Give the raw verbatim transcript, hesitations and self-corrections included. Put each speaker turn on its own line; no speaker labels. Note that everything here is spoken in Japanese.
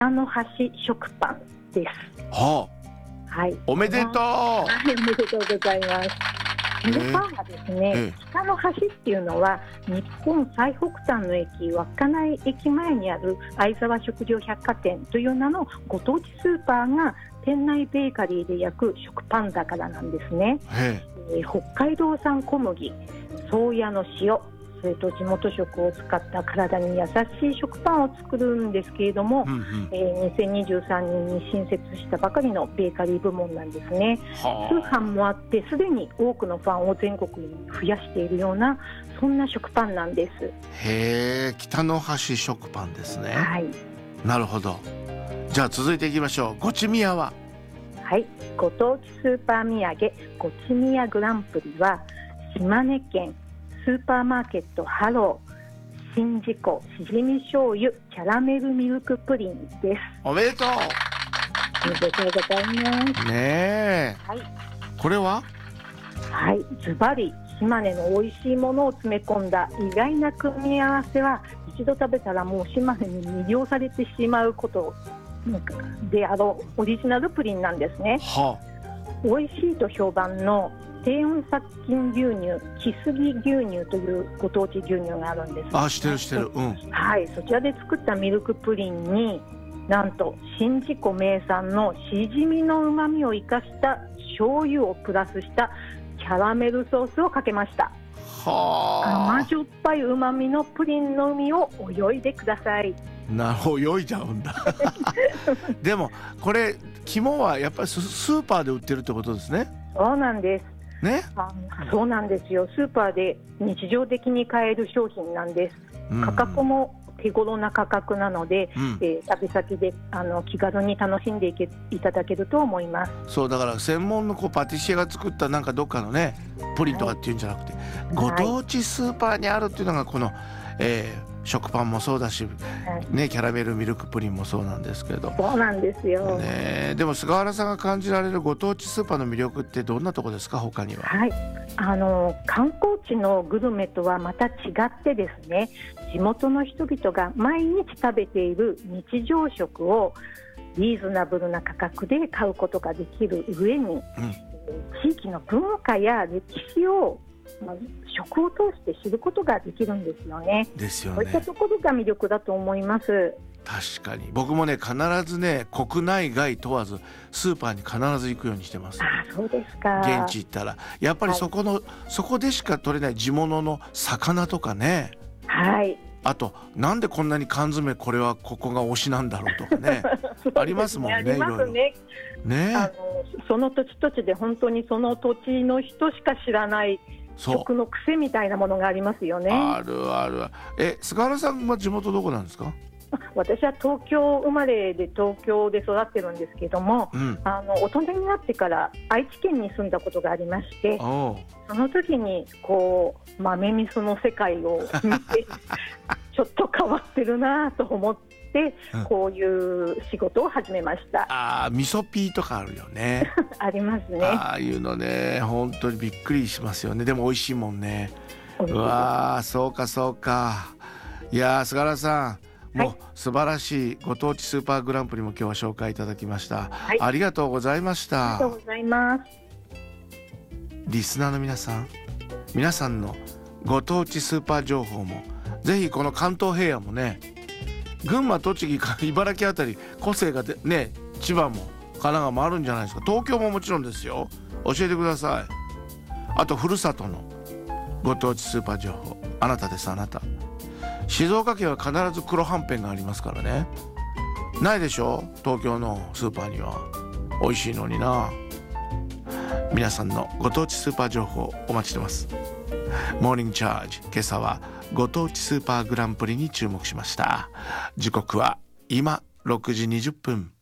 北の端食パンです。
はあ、はい、おめでとう。
はい、おめでとうございます。このパンはですね、ええ、北の端っていうのは日本最北端の駅稚内駅前にある相沢食料百貨店という名のご当地スーパーが店内ベーカリーで焼く食パンだからなんですね。ええ、北海道産小麦、宗谷の塩、それと地元食を使った体に優しい食パンを作るんですけれども、うんうん、えー、にせんにじゅうさんねんに新設したばかりのベーカリー部門なんですね。通販もあってすでに多くのファンを全国に増やしているようなそんな食パンなんです。
へー、北の端食パンですね。
はい、
なるほど。じゃあ続いていきましょう。ごちみやは、
はい、ご当地スーパー土産ごちみやグランプリは島根県スーパーマーケットハロー宍道湖しじみ醤油キャラメルミルクプリンです。
おめでとう。
おめでとうございます
ねえ、はい、これは、
はい、ズバリ島根の美味しいものを詰め込んだ意外な組み合わせは一度食べたらもう島根に魅了されてしまうことであろうオリジナルプリンなんですね。はあ、美味しいと評判の低温殺菌牛乳木杉牛乳というご当地牛乳があるんです。
あ、知ってる知ってる、うん、
はい、そちらで作ったミルクプリンになんと宍道湖名産のしじみのうまみを生かした醤油をプラスしたキャラメルソースをかけました。はあ、甘じょっぱいうまみのプリンの海を泳いでください。
なるほど、泳いじゃうんだでもこれ肝はやっぱりスーパーで売ってるってことですね。
そうなんです
ね、
あ、そうなんですよ。スーパーで日常的に買える商品なんです。価格も手頃な価格なので、うん、えー、旅先であの気軽に楽しんでいけいただけると思います。
そうだから専門のこうパティシエが作ったなんかどっかのねプリンとかっていうんじゃなくて、はい、ご当地スーパーにあるっていうのがこの、えー食パンもそうだし、はいね、キャラメルミルクプリンもそうなんですけど。
そうなんですよ、
ね、でも菅原さんが感じられるご当地スーパーの魅力ってどんなとこですか、他には。
はい、あの観光地のグルメとはまた違ってですね、地元の人々が毎日食べている日常食をリーズナブルな価格で買うことができる上に、うん、地域の文化や歴史を食を通して知ることができるんですよね。
ですよね。
そういったところが魅力だと思います。
確かに僕もね必ずね国内外問わずスーパーに必ず行くようにしてます。
あ、そうですか。
現地行ったらやっぱりそこの、はい、そこでしか取れない地物の魚とかね、
はい、
あとなんでこんなに缶詰これはここが推しなんだろうとかねありますもんね。
ありますね。ね、あのその土地土地で本当にその土地の人しか知らない食の癖みたいなものがありますよね。
あるある。え、菅原さんは地元どこなんですか？
私は東京生まれで東京で育ってるんですけども、うん、あの大人になってから愛知県に住んだことがありまして、その時にこう豆味噌の世界を見てちょっと変わってるなと思ってでこういう仕事を始めました。
ああ、味噌ピーとかあるよね
ありますね。
ああいうのね本当にびっくりしますよね。でも美味しいもんね。うわー、そうかそうか。いやー、菅原さんもう素晴らしいご当地スーパーグランプリも今日は紹介いただきました、はい、ありがとうございました。
ありがとうございます。
リスナーの皆さん、皆さんのご当地スーパー情報もぜひこの関東平野もね、群馬、栃木から茨城あたり個性がでね、千葉も神奈川もあるんじゃないですか。東京ももちろんですよ。教えてください。あとふるさとのご当地スーパー情報、あなたです。あなた。静岡県は必ず黒はんぺんがありますからね。ないでしょ、東京のスーパーには。美味しいのにな。皆さんのご当地スーパー情報お待ちしてます。モーニングチャージ、今朝はご当地スーパーグランプリに注目しました。時刻は今ろくじにじゅっぷん。